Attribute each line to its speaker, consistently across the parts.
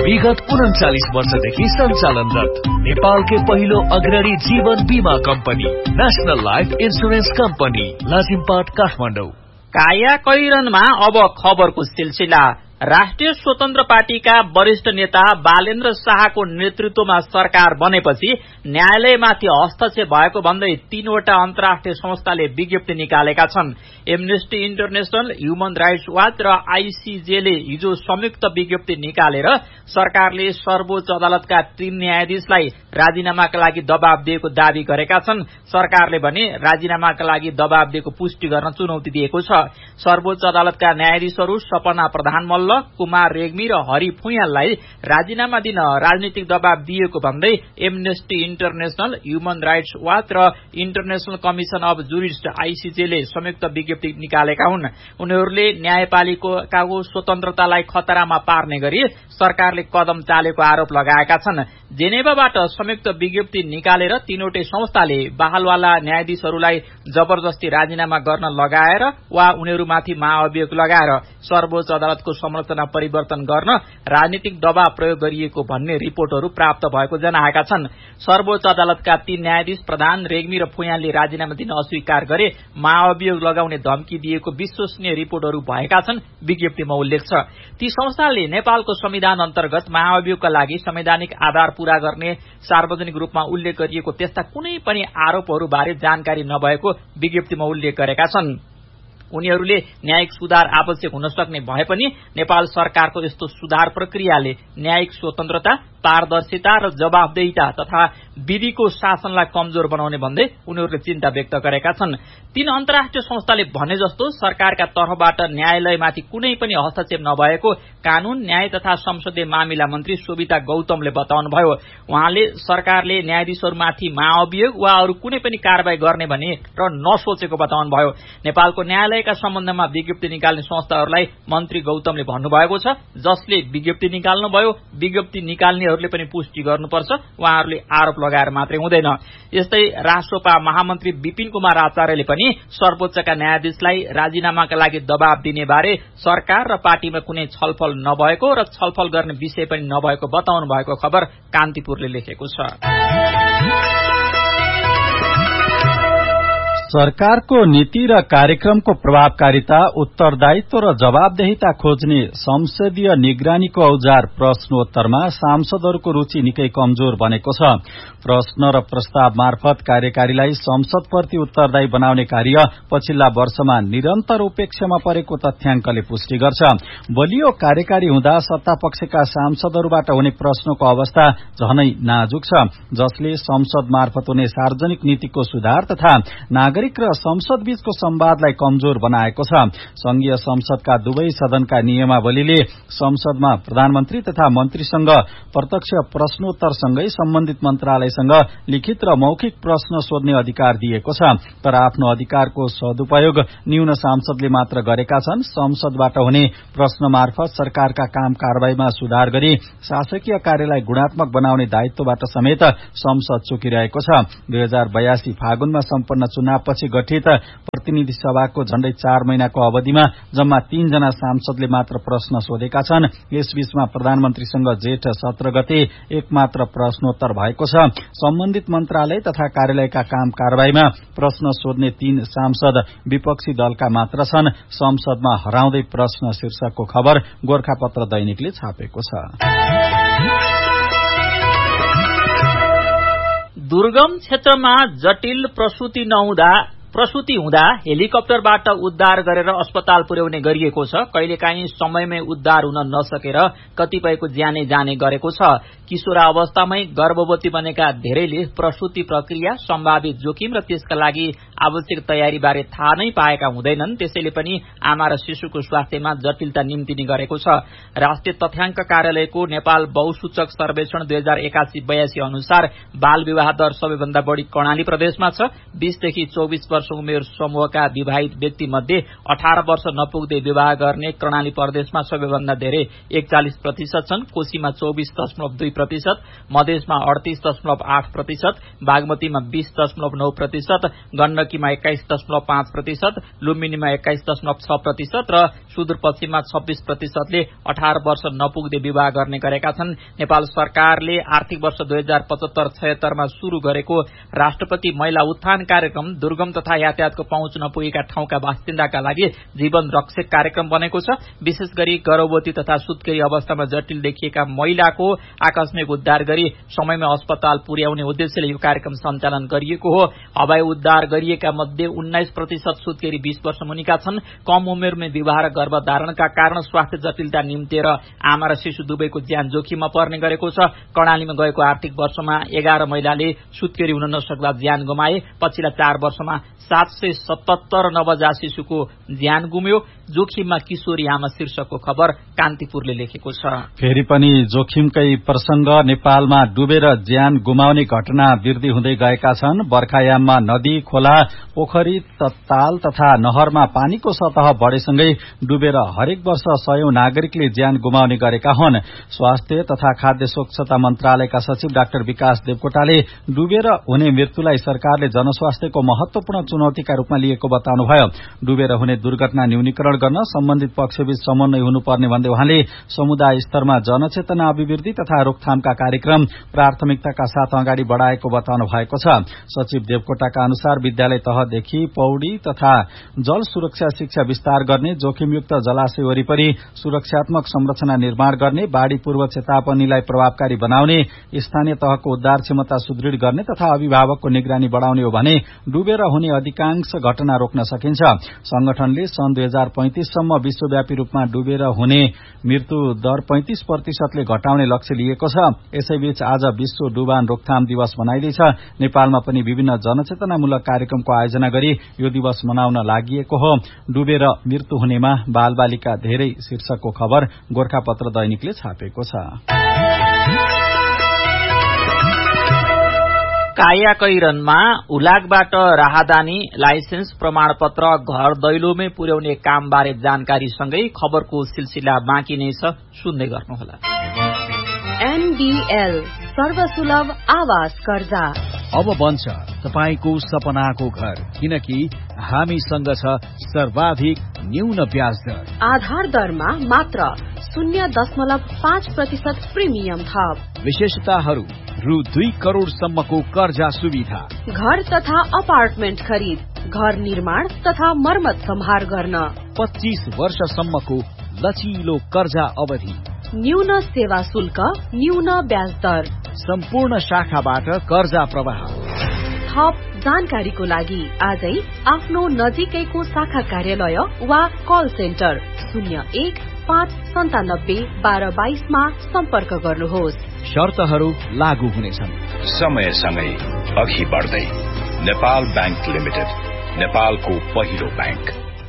Speaker 1: विगत 39 वर्षदेखि सञ्चालनरत नेपालकै पहिलो अग्रणी जीवन बीमा company national life insurance company Lazimpat Kathmandu.
Speaker 2: काया कैरनमा अब खबरको सिलसिला। राष्ट्रिय स्वतन्त्र पार्टीका वरिष्ठ नेता बालेन्द्र शाहको नेतृत्वमा सरकार बनेपछि न्यायालयमाथि हस्तक्षेप भएको भन्दै 3वटा अन्तर्राष्ट्रिय संस्थाले विज्ञप्ति निकालेका छन्। Amnesty international, human rights watch र आईसीजेले हिजो संयुक्त विज्ञप्ति निकालेर सरकारले सर्वोच्च अदालतका 3 न्यायाधीशलाई राजीनामाका लागि दबाव दिएको दावी गरेका छन्। सरकारले भने राजीनामाका लागि दबाव दिएको पुष्टि गर्न चुनौती दिएको छ। सर्वोच्च अदालतका न्यायाधीशहरू सपना प्रधान कुमार रेग्मी र हरि फुयाललाई राजीनामा दिन राजनीतिक दबाव दिएको भन्दै amnesty international, human rights watch र इन्टरनेशनल कमिशन अफ जुरिस्ट आईसीजेले संयुक्त विज्ञप्ति निकालेका हुन्। उनीहरूले न्यायपालिकाको स्वतन्त्रतालाई खतरामा पार्ने गरी सरकारले कदम चालेको आरोप लगाएका छन्। जेनेभाबाट संयुक्त विज्ञप्ति निकालेर 3वटै संस्थाले बहालवाला न्यायाधीशहरूलाई जबरजस्ती राजीनामा गर्न लगाएर वा उनीहरूमाथि महाअभियोग लगाएर सर्वोच्च अदालतको संरचना परिवर्तन गर्न राजनीतिक दबाव प्रयोग गरिएको भन्ने रिपोर्टहरू प्राप्त भएको जनाएका छन्। सर्वोच्च अदालतका 3 न्यायाधीश प्रधान, रेग्मी र फुयालले राजीनामा दिन अस्वीकार गरे। महाअभियोग लगाउने धम्की दिएको विश्वसनीय रिपोर्टहरू भएका छन्, विज्ञप्तिमा उल्लेख छ। ती संस्थाले नेपालको संविधान अन्तर्गत महाअभियोगका लागि संवैधानिक आधार पूरा गर्ने सार्वजनिक रूपमा उल्लेख गरिएको त्यस्ता कुनै पनि आरोपहरूबारे जानकारी नभएको विज्ञप्तिमा उल्लेख गरेका छन्। उनीहरूले न्यायिक सुधार आवश्यक हुन सक्ने भए पनि नेपाल सरकारको यस्तो सुधार प्रक्रियाले न्यायिक स्वतन्त्रता, पारदर्शिता र जवाफदेहिता तथा विधिको शासनलाई कमजोर बनाउने भन्दै उनीहरूले चिन्ता व्यक्त गरेका छन्। 3 अन्तर्राष्ट्रिय संस्थाले भने जस्तो सरकारका तर्फबाट न्यायालयमाथि कुनै पनि हस्तक्षेप नभएको कानून, न्याय तथा संसदीय मामिला मन्त्री शोभिता गौतमले बताउनुभयो। उहाँले सरकारले न्यायाधीशहरूमाथि महाअभियोग वा अरू कुनै पनि कारबाही गर्ने भने र नसोचेको बताउनुभयो। नेपालको न्यायालयका सम्बन्धमा विज्ञप्ति निकाल्ने संस्थाहरूलाई मन्त्री गौतमले भन्नुभएको छ, जसले विज्ञप्ति निकाल्नुभयो, विज्ञप्ति निकाल्नेहरूले पनि पुष्टि गर्नुपर्छ। उहाँहरूले आरोप लगाएर मात्रै हुँदैन। यस्तै राष्ट्रपा महामन्त्री विपिन कुमार आचार्यले पनि सर्वोच्चका न्यायाधीशलाई राजीनामाका लागि दबाव दिने बारे सरकार र पार्टीमा कुनै छलफल नभएको र छलफल गर्ने विषय पनि नभएको बताउनु भएको खबर कान्तिपुरले लेखेको छ।
Speaker 3: सरकारको नीति र कार्यक्रमको प्रभावकारिता, उत्तरदायित्व र जवाबदेहिता खोज्ने संसदीय निगरानीको औजार प्रश्नोत्तरमा सांसदहरूको रुचि निकै कमजोर बनेको छ। प्रश्न र प्रस्ताव मार्फत कार्यकारीलाई संसदप्रति उत्तरदायी बनाउने कार्य पछिल्ला वर्षमा निरन्तर उपेक्षामा परेको तथ्याङ्कले पुष्टि गर्छ। बलियो कार्यकारी हुँदा सत्तापक्षका सांसदहरूबाट हुने प्रश्नको अवस्था झनै नाजुक छ, जसले संसद मार्फत हुने सार्वजनिक नीतिको सुधार तथा नागरिक र संसद बीचको संवादलाई कमजोर बनाएको छ। संघीय संसदका दुवै सदनका नियमावलीले संसदमा प्रधानमन्त्री तथा मन्त्रीसँग प्रत्यक्ष प्रश्नोत्तरसँगै सम्बन्धित मन्त्रालयसँग लिखित र मौखिक प्रश्न सोध्ने अधिकार दिएको छ। तर आफ्नो अधिकारको सदुपयोग न्यून सांसदले मात्र गरेका छन्। संसदबाट हुने प्रश्न मार्फत सरकारका काम कारबाहीमा सुधार गरी शासकीय कार्यलाई गुणात्मक बनाउने दायित्वबाट समेत संसद चुकिरहेको छ। 2082 फागुनमा सम्पन्न चुनावपछि गठित प्रतिनिधि सभाको झण्डै 4 महिनाको अवधिमा जम्मा 3 जना सांसदले मात्र प्रश्न सोधेका छन्। यसबीचमा प्रधानमन्त्रीसँग जेठ 17 गते एक मात्र प्रश्नोत्तर भएको छ। सम्बन्धित मन्त्रालय तथा कार्यालयका काम कारबाहीमा प्रश्न सोध्ने 3 सांसद विपक्षी दलका मात्र छन्। संसदमा हराउँदै प्रश्न शीर्षकको खबर गोरखापत्र दैनिकले छापेको छ।
Speaker 2: दुर्गम क्षेत्रमा जटिल प्रसूति हुँदा हेलिकप्टरबाट उद्धार गरेर अस्पताल पुर्याउने गरिएको छ। कहिलेकाहीँ समयमै उद्धार हुन नसकेर कतिपयको ज्यानै जाने गरेको छ। किशोरावस्थामै गर्भवती बनेका धेरैले प्रसूति प्रक्रिया, सम्भावित जोखिम र त्यसका लागि आवश्यक तयारीबारे थाहा नै पाएका हुँदैनन्। त्यसैले पनि आमा र शिशुको स्वास्थ्यमा जटिलता निम्तिने गरेको छ। राष्ट्रिय तथ्याङ्क कार्यालयको नेपाल बहुसूचक सर्वेक्षण 2081-82 अनुसार बाल विवाह दर सबैभन्दा बढ़ी कर्णाली प्रदेशमा छ। 20 देखि 24 वर्ष वर्ष उमेर समूहका विवाहित व्यक्ति मध्ये 18 वर्ष नपुग्दै विवाह गर्ने कर्णाली प्रदेशमा सबैभन्दा धेरै 41% छन्। कोशीमा 24.2%, मधेसमा 38.8%, बागमतीमा 20.9%, गण्डकीमा 21.5%, लुम्बिनीमा 21.6% र सुदूरपश्चिममा 26%ले 18 वर्ष नपुग्दै विवाह गर्ने गरेका छन्। नेपाल सरकारले आर्थिक वर्ष 2075-76 मा शुरू गरेको राष्ट्रपति महिला उत्थान कार्यक्रम दुर्गम तथा यातायातको पहुँच नपुगेका ठाउँका बासिन्दाका लागि जीवन रक्षक कार्यक्रम बनेको छ। विशेष गरी गर्भवती तथा सुत्केरी अवस्थामा जटिल देखिएका महिलाको आकस्मिक उद्धार गरी समयमा अस्पताल पुर्याउने उद्देश्यले यो कार्यक्रम सञ्चालन गरिएको हो। हवाई उद्धार गरिएका मध्ये 19% सुत्केरी 20 वर्ष मुनिका छन्। कम उमेरमै विवाह र गर्भधारणका कारण स्वास्थ्य जटिलता निम्तेर आमा र शिशु दुवैको ज्यान जोखिममा पर्ने गरेको छ। कर्णालीमा गएको आर्थिक वर्षमा 11 महिलाले सुत्केरी हुन नसक्दा ज्यान गुमाए। पछिल्ला 4 वर्षमा 777 नवजात शिशुको ज्यान गुम्यो। जोखिममा किशोरी आमा शीर्षकको खबर कान्तिपुरले लेखेको छ।
Speaker 3: फेरि पनि जोखिमकै प्रसंग। नेपालमा डुबेर ज्यान गुमाउने घटना वृद्धि हुँदै गएका छन्। बर्खायाममा नदी, खोला, पोखरी, ताल तथा नहरमा पानीको सतह बढेसँगै डुबेर हरेक वर्ष 100 नागरिकले ज्यान गुमाउने गरेका हुन्। स्वास्थ्य तथा खाद्य स्वच्छता मन्त्रालयका सचिव डाक्टर विकास देवकोटाले डुबेर हुने मृत्युलाई सरकारले जनस्वास्थ्यको महत्वपूर्ण चुनौतीका रूपमा लिएको बताउनुभयो। डुबेर हुने दुर्घटना न्यूनीकरण गर्न सम्बन्धित पक्षबीच समन्वय हुनुपर्ने भन्दै उहाँले समुदाय स्तरमा जनचेतना अभिवृद्धि तथा रोकथामका कार्यक्रम प्राथमिकताका साथ अगाडि बढ़ाएको बताउनु भएको छ। सचिव देवकोटाका अनुसार विद्यालय तहदेखि पौडी तथा जल सुरक्षा शिक्षा विस्तार गर्ने, जोखिमयुक्त जलाशय वरिपरि सुरक्षात्मक संरचना निर्माण गर्ने, बाढ़ी पूर्व चेतावनीलाई प्रभावकारी बनाउने, स्थानीय तहको उद्धार क्षमता सुदृढ़ गर्ने तथा अभिभावकको निगरानी बढ़ाउने हो भने डुबेर हुने अधिकांश घटना रोक्न सकिन्छ। संगठनले सन् 2035 सम्म विश्वव्यापी रूपमा डुबेर हुने मृत्यु दर 35% ले घटाउने लक्ष्य लिएको छ। यसैबीच आज विश्व डुबान रोकथाम दिवस मनाइँदैछ। नेपालमा पनि विभिन्न जनचेतनामूलक कार्यक्रमको आयोजना गरी यो दिवस मनाउन लागिएको हो। डुबेर मृत्यु हुनेमा बालबालिका धेरै शीर्षकको खबर गोरखापत्र दैनिकले छापेको छ।
Speaker 2: कायाकैरनमा उलागबाट राहदानी, लाइसेन्स, प्रमाणपत्र घर दैलोमै पुर्याउने कामबारे जानकारीसँगै खबरको सिलसिला बाँकी नै छ, सुन्दै गर्नुहोला।
Speaker 4: एनडीएल सर्वसुलभ आवास कर्जा
Speaker 1: अब बन्छ तपाईको सपनाको घर, किनकि हामीसँग छ सर्वाधिक न्यून ब्याज दर।
Speaker 4: आधार दरमा मात्र 0.5% प्रिमियम थप।
Speaker 1: विशेषताहरू रु 2 करोड़ सम्मको कर्जा सुविधा।
Speaker 4: घर तथा अपार्टमेन्ट खरिद, घर निर्माण तथा मर्मत सम्हार गर्न
Speaker 1: 25 वर्षसम्मको लचिलो कर्जा अवधि।
Speaker 4: न्यून सेवा शुल्क, न्यून ब्याज दर।
Speaker 1: सम्पूर्ण शाखाबाट कर्जा प्रवाह।
Speaker 4: थप जानकारीको लागि आजै आफ्नो नजिकैको शाखा कार्यालय वा कल सेन्टर 01-597-1222 मा सम्पर्क गर्नुहोस्।
Speaker 1: शर्तहरू लागू हुनेछन्।
Speaker 5: समयसँगै अघि बढ्दै नेपाल बैंक लिमिटेड, नेपालको पहिलो bank.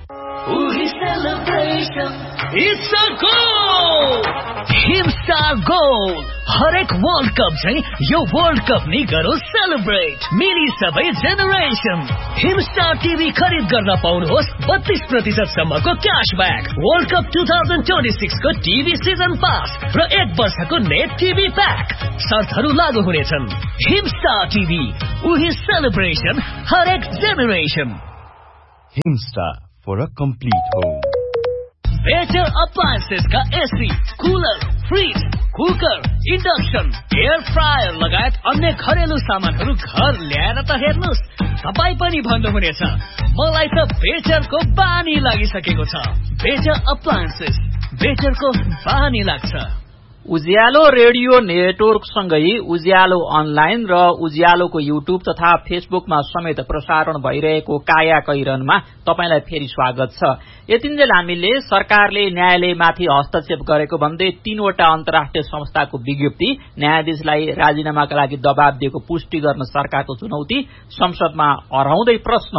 Speaker 1: It's a goal! Himstar Goal! हरेक वर्ल्ड कप चाहिँ यो वर्ल्ड कप नै गरौ सेलिब्रेट। मिली सबै जेनेरेसन। हिमस्टार टिभी खरिद गर्न पाउनुहोस् 32% सम्मको क्याशब्याक, वर्ल्ड कप 2026 को टिभी सिजन पास र 1 वर्षको नेट टिभी प्याक। शर्तहरू लागू हुनेछन्। हिमस्टार टिभी, उही सेलिब्रेसन, हरेक generation.
Speaker 5: Himstar for a complete home.
Speaker 1: Better appliances का AC, cooler, fridge, cooker, induction, air fryer लगायत अन्य घरेलु सामानहरू घर ल्याएर त हेर्नुस्, तपाई पनि भन्नुहुनेछ मलाई त बेटरको बानी लागिसकेको छ। बेटर अप्लायन्सेस, बेटरको बानी लाग्छ।
Speaker 2: उज्यालो रेडियो नेटवर्कसँगै उज्यालो अनलाइन र उज्यालोको युट्युब तथा फेसबुकमा समेत प्रसारण भइरहेको कायाकैरनमा तपाईलाई फेरि स्वागत छ। यतिन्जेल हामीले सरकारले न्यायालयमाथि हस्तक्षेप गरेको भन्दै 3 वटा अन्तर्राष्ट्रिय संस्थाको विज्ञप्ति, न्यायाधीशलाई राजीनामाका लागि दबाब दिएको पुष्टि गर्न सरकारको चुनौती, संसदमा हराउँदै प्रश्न,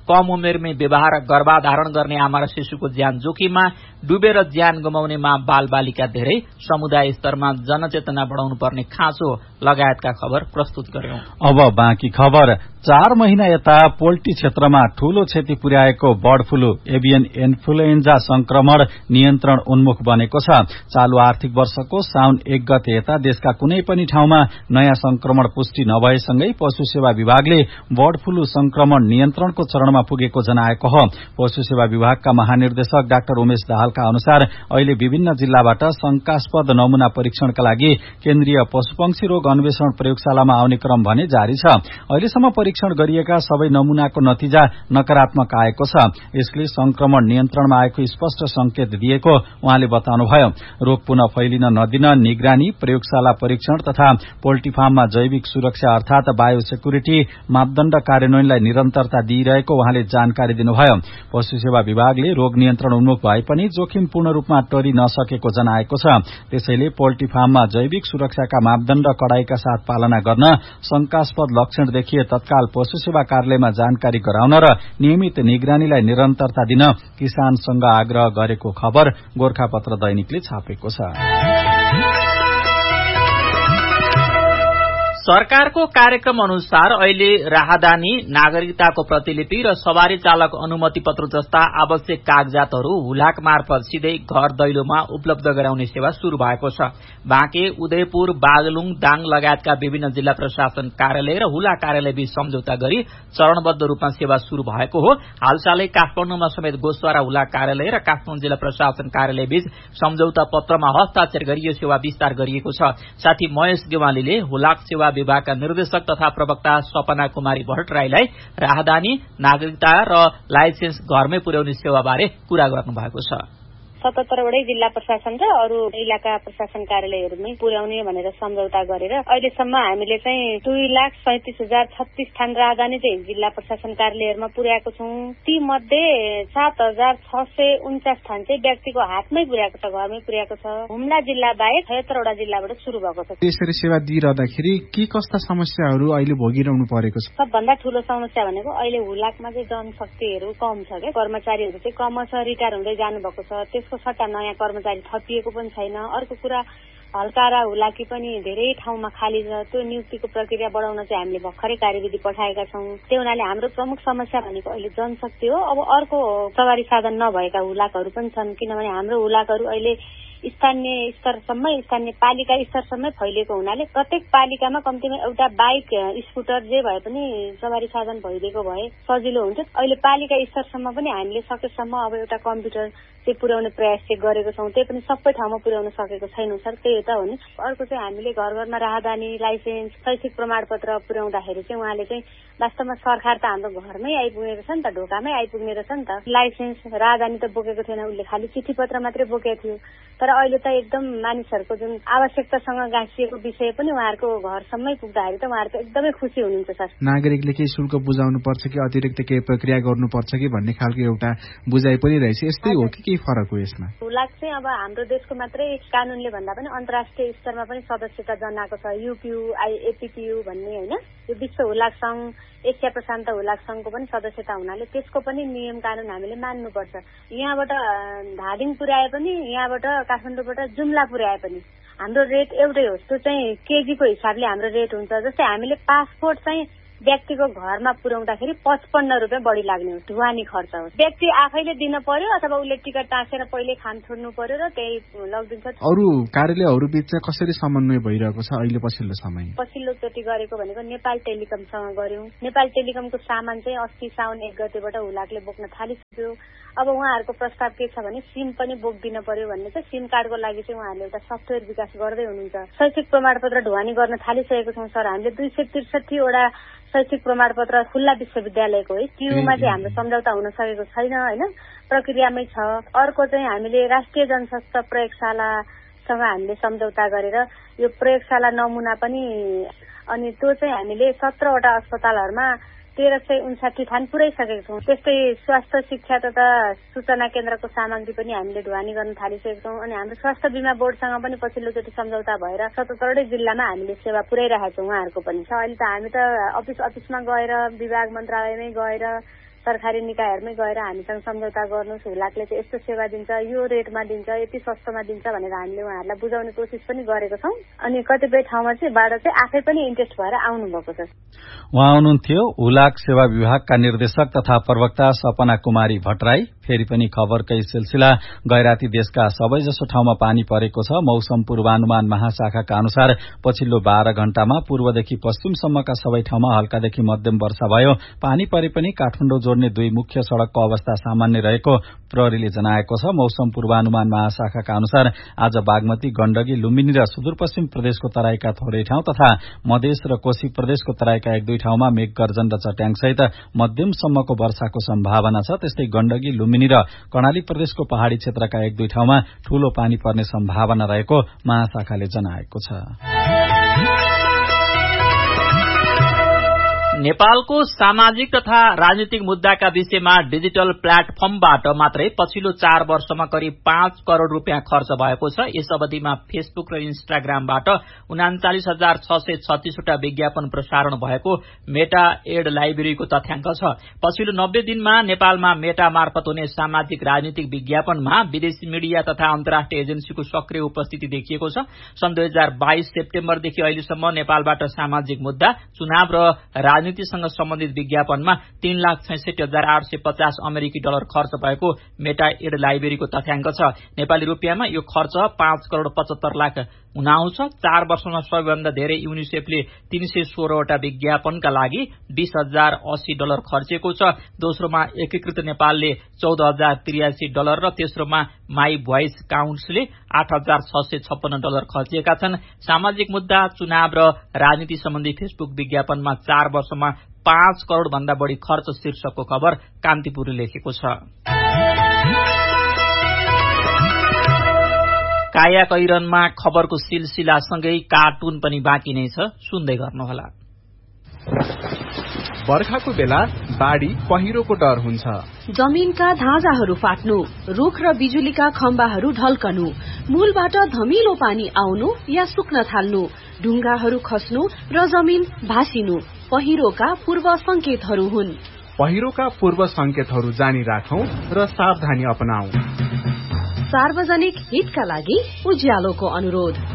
Speaker 2: कम उमेरमै विवाह र गर्भाधारण गर्ने आमा र शिशुको ज्यान जोखिममा, डुबेर ज्यान गुमाउनेमा बालबालिका धेरै, समुदाय स्तरमा जनचेतना बढाउनु पर्ने खाँचो लगायतका खबर प्रस्तुत गर्यौं।
Speaker 3: अब बाँकी खबर। 4 महिना यता पोल्ट्री क्षेत्रमा ठूलो क्षति पुर्याएको बर्ड फ्लू एभियन इन्फ्लुएन्जा संक्रमण नियन्त्रण उन्मुख बनेको छ। चालू आर्थिक वर्षको साउन 1 गते यता देशका कुनै पनि ठाउँमा नयाँ संक्रमण पुष्टि नभएसँगै पशु सेवा विभागले बर्ड फ्लू संक्रमण नियन्त्रणको चरणमा पुगेको जनाएको हो। पशु सेवा विभागका महानिर्देशक डाक्टर उमेश दाहालका अनुसार अहिले विभिन्न जिल्लाबाट शंकास्पद नमूना परीक्षणका लागि केन्द्रीय पशुपक्षी रोग अन्वेषण प्रयोगशालामा आउने क्रम भने जारी छ। अहिलेसम्म परीक्षण गरिएका सबै नमूनाको नतिजा नकारात्मक आएको छ। यसले संक्रमण नियन्त्रणमा आएको स्पष्ट संकेत दिएको उहाँले बताउनुभयो। रोग पुनः फैलिन नदिन निगरानी, प्रयोगशाला परीक्षण तथा पोल्ट्री फार्ममा जैविक सुरक्षा अर्थात बायोसेक्युरिटी मापदण्ड कार्यान्वयनलाई निरन्तरता दिइरहेको उहाँले जानकारी दिनुभयो। पशु सेवा विभागले रोग नियन्त्रण उन्मुख भए पनि जोखिम पूर्ण रूपमा टरी नसकेको जनाएको छ। त्यसैले पोल्ट्री फार्ममा जैविक सुरक्षाका मापदण्ड कडाईका साथ पालना गर्न, शंकास्पद लक्षण देखिए तत्काल पशु सेवा कार्यालयमा जानकारी गराउन र नियमित निगरानीलाई निरन्तरता दिन किसानसँग आग्रह गरेको खबर गोरखापत्र दैनिकले छापेको छ।
Speaker 2: सरकारको कार्यक्रम अनुसार अहिले राहदानी, नागरिकताको प्रतिलिपि र सवारी चालक अनुमति पत्र जस्ता आवश्यक कागजातहरू हुलाक मार्फत सिधै घर दैलोमा उपलब्ध गराउने सेवा शुरू भएको छ। बाँके, उदयपुर, बागलुङ, दाङ लगायतका विभिन्न जिल्ला प्रशासन कार्यालय र हुला कार्यालयबीच सम्झौता गरी चरणबद्ध रूपमा सेवा शुरू भएको हो। हालसालै काठमाडौँमा समेत गोस्वारा हुला कार्यालय र काठमाडौँ जिल्ला प्रशासन कार्यालयबीच सम्झौता पत्रमा हस्ताक्षर गरी यो सेवा विस्तार गरिएको छ। साथै महेश गेवालीले हुलाक सेवा विभागका निर्देशक तथा प्रवक्ता सपना कुमारी भट्टराईलाई राहदानी, नागरिकता र लाइसेन्स घरमै पुर्याउने सेवाबारे कुरा गर्नुभएको छ।
Speaker 6: 77 वटै जिल्ला प्रशासन र अरू इलाका प्रशासन कार्यालयहरूमै पुर्याउने भनेर सम्झौता गरेर अहिलेसम्म हामीले चाहिँ 2,37,036 थान राजधानी चाहिँ जिल्ला प्रशासन कार्यालयहरूमा पुर्याएको छौं। ती मध्ये 7,649 थान चाहिँ व्यक्तिको हातमै पुर्याएको छ, घरमै पुर्याएको छ। हुम्ला जिल्ला बाहेक 76 वटा जिल्लाबाट सुरु भएको छ।
Speaker 7: यसरी सेवा दिइरहँदाखेरि के कस्ता समस्याहरू अहिले भोगिरहनु परेको छ?
Speaker 6: सबभन्दा ठूलो समस्या भनेको अहिले हुलाकमा चाहिँ जनशक्तिहरू कम छ के, कर्मचारीहरू चाहिँ क्रमशः रिटायर हुँदै जानुभएको छ। त्यसको सट्टा नयाँ कर्मचारी थपिएको पनि छैन। अर्को कुरा हल्का र हुलाकी पनि धेरै ठाउँमा खाली छ। त्यो नियुक्तिको प्रक्रिया बढाउन चाहिँ हामीले भर्खरै कार्यविधि पठाएका छौं। त्यो हुनाले हाम्रो प्रमुख समस्या भनेको अहिले जनशक्ति हो। अब अर्को सवारी साधन नभएका हुलाकहरू पनि छन्, किनभने हाम्रो हुलाकहरू अहिले स्थानीय स्तरसम्मै, स्थानीय पालिका स्तरसम्मै फैलिएको हुनाले प्रत्येक पालिकामा कम्तीमा एउटा बाइक, स्कुटर जे भए पनि सवारी साधन भइदिएको भए सजिलो हुन्थ्यो। अहिले पालिका स्तरसम्म पनि हामीले सकेसम्म अब एउटा कम्प्युटर चाहिँ पुर्याउने प्रयास चाहिँ गरेको छौं। त्यही पनि सबै ठाउँमा पुर्याउन सकेको छैनौं सर, त्यही त हो नि। अर्को चाहिँ हामीले घर घरमा राहदानी, लाइसेन्स, शैक्षिक प्रमाणपत्र पुर्याउँदाखेरि चाहिँ उहाँले चाहिँ वास्तवमा सरकार त हाम्रो घरमै आइपुगेको छ नि त, ढोकामै आइपुग्ने रहेछ नि त। लाइसेन्स, राहदानी त बोकेको थिएन, उसले खालि चिठी पत्र मात्रै बोकेको थियो। तर अहिले त एकदम मानिसहरूको जुन आवश्यकतासँग गाँसिएको विषय पनि उहाँहरूको घरसम्मै पुग्दाखेरि त उहाँहरू त एकदमै खुसी हुनुहुन्छ सर।
Speaker 7: नागरिकले केही शुल्क बुझाउनु पर्छ कि अतिरिक्त केही प्रक्रिया गर्नुपर्छ कि भन्ने खालको एउटा बुझाइ पनि रहेछ, यस्तै हो कि केही फरक हो यसमा? हुलाक
Speaker 6: चाहिँ अब हाम्रो देशको मात्रै कानूनले भन्दा पनि अन्तर्राष्ट्रिय स्तरमा पनि सदस्यता जनाएको छ। युपियू, एपिपियू भन्ने होइन, यो विश्व हुलाक संघ, एसिया प्रशान्त हुलाक संघको पनि सदस्यता हुनाले त्यसको पनि नियम कानून हामीले मान्नुपर्छ। यहाँबाट धादिङ पुर्याए पनि, यहाँबाट काठमाडौँबाट जुम्ला पुर्याए पनि हाम्रो रेट एउटै हो। त्यो चाहिँ केजीको हिसाबले हाम्रो रेट हुन्छ। जस्तै हामीले पासपोर्ट चाहिँ व्यक्तिको घरमा पुर्याउँदाखेरि 55 रुपियाँ बढी लाग्ने हो, ढुवानी खर्च हो। व्यक्ति आफैले दिन पर्यो अथवा उसले टिकट टाँसेर पहिले खान छोड्नु पर्यो र त्यही लगिदिन्छ।
Speaker 7: अरू कार्यालयहरू बीच चाहिँ कसरी समन्वय भइरहेको छ अहिले पछिल्लो समय?
Speaker 6: पछिल्लोचोटि गरेको भनेको नेपाल टेलिकमसँग गर्यौं। नेपाल टेलिकमको सामान चाहिँ अस्ति साउन 1 गतेबाट हुलाकले बोक्न थालिसक्यो। अब उहाँहरूको प्रस्ताव के छ भने सिम पनि बोक्दिन पर्यो भन्ने छ। सिम कार्डको लागि चाहिँ उहाँहरूले एउटा सफ्टवेयर विकास गर्दै हुनुहुन्छ। शैक्षिक प्रमाणपत्र ढुवानी गर्न थालिसकेको छौं सर। हामीले 263 वटा शैक्षिक प्रमाणपत्र खुल्ला विश्वविद्यालयको है, त्योमा चाहिँ हाम्रो सम्झौता हुन सकेको छैन होइन, प्रक्रियामै छ। अर्को चाहिँ हामीले राष्ट्रिय जनस्वास्थ्य प्रयोगशालासँग हामीले सम्झौता गरेर यो प्रयोगशाला नमुना पनि, अनि त्यो चाहिँ हामीले 17 वटा अस्पतालहरूमा 1359 थान पुर्याइसकेको छौं। त्यस्तै स्वास्थ्य शिक्षा तथा सूचना केन्द्रको सामग्री पनि हामीले ढुवानी गर्न थालिसकेको छौं। अनि हाम्रो स्वास्थ्य बीमा बोर्डसँग पनि पछिल्लोचोटि सम्झौता भएर 77 जिल्लामा हामीले सेवा पुर्याइरहेका छौं। उहाँहरूको पनि छ। अहिले त हामी त अफिसमा गएर, विभाग मन्त्रालयमै गएर सरकारी निकायहरुमै गएर हामीसँग सम्झौता गर्नुस्, हुलाकले चाहिँ यस्तो सेवा दिन्छ, यो रेटमा दिन्छ, यति सस्तोमा दिन्छ भनेर हामीले उहाँहरूलाई बुझाउने कोसिस पनि गरेको छौं। अनि कतिपय ठाउँमा चाहिँ बाट चाहिँ आफै पनि इन्ट्रेस्ट भएर आउनु भएको छ।
Speaker 3: उहाँ हुनुहुन्थ्यो हुलाक सेवा विभागका निर्देशक तथा प्रवक्ता सपना कुमारी भट्टराई। फेरि पनि खबरकै सिलसिला, गैराती देशका सबैजसो ठाउँमा पानी परेको छ। मौसम पूर्वानुमान महाशाखाका अनुसार पछिल्लो 12 घण्टामा पूर्वदेखि पश्चिमसम्मका सबै ठाउँमा हल्कादेखि मध्यम वर्षा भयो। पानी परे पनि काठमाडौँ जोड्ने 2 मुख्य सड़कको अवस्था सामान्य रहेको प्रहरीले जनाएको छ। मौसम पूर्वानुमान महाशाखाका अनुसार आज बागमती, गण्डकी, लुम्बिनी र सुदूरपश्चिम प्रदेशको तराईका थोरै ठाउँ तथा मधेस र कोशी प्रदेशको तराईका 1-2 ठाउँमा मेघ गर्जन र चट्याङसहित मध्यमसम्मको वर्षाको सम्भावना छ। त्यस्तै गण्डकी, लुम्बिनी र कर्णाली प्रदेशको पहाड़ी क्षेत्रका 1-2 ठाउँमा ठूलो पानी पर्ने सम्भावना रहेको महाशाखाले जनाएको छ।
Speaker 2: नेपालको सामाजिक तथा राजनीतिक मुद्दाका विषयमा डिजिटल प्लेटफर्मबाट मात्रै पछिल्लो 4 वर्षमा करिब 5 करोड़ रूपियाँ खर्च भएको छ। यस अवधिमा फेसबुक र इन्स्टाग्रामबाट 39,636 वटा विज्ञापन प्रसारण भएको मेटा एड लाइब्रेरीको तथ्याङ्क छ। पछिल्लो 90 दिनमा नेपालमा मेटा मार्फत हुने सामाजिक राजनीतिक विज्ञापनमा विदेशी मिडिया तथा अन्तर्राष्ट्रिय एजेन्सीको सक्रिय उपस्थिति देखिएको छ। सन् 2022 सेप्टेम्बरदेखि अहिलेसम्म नेपालबाट सामाजिक मुद्दा, चुनाव र राजनीतिसँग सम्बन्धित विज्ञापनमा 3,66,850 अमेरिकी डलर खर्च भएको मेटा एड लाइब्रेरीको तथ्याङ्क छ। नेपाली रुपियाँमा यो खर्च 5 करोड़ 75 लाख हुन आउँछ। 4 वर्षमा सबैभन्दा धेरै युनिसेफले 316 वटा विज्ञापनका लागि 20,080 डलर खर्चेको छ। दोस्रोमा एकीकृत नेपालले 14,083 डलर र तेस्रोमा माई भोइस काउन्ट्सले 8,656 डलर खर्चिएका छन्। सामाजिक मुद्दा, चुनाव र राजनीति सम्बन्धी फेसबुक विज्ञापनमा 4 वर्षमा 5 करोड़ भन्दा बढ़ी खर्च शीर्षकको खबर कान्तिपुरले लेखेको छ। काया कैरनमा खबरको सिलसिलासँगै कार्टुन पनि बाँकी नै छ, सुन्दै गर्नुहोला।
Speaker 7: बर्खाको बेला बाढी पहिरोको डर हुन्छ।
Speaker 4: जमिनका धाजाहरू फाट्नु, रुख र बिजुलीका खम्बाहरू ढल्कनु, मूलबाट धमिलो पानी आउनु या सुक्न थाल्नु, ढुङ्गाहरू खस्नु र जमिन भासिनु पहिरोका पूर्व संकेतहरू हुन्।
Speaker 7: पहिरोका पूर्व संकेतहरू जानी राखौं र सावधानी अपनाऊ।
Speaker 4: सार्वजनिक हितका लागि उज्यालोको अनुरोध।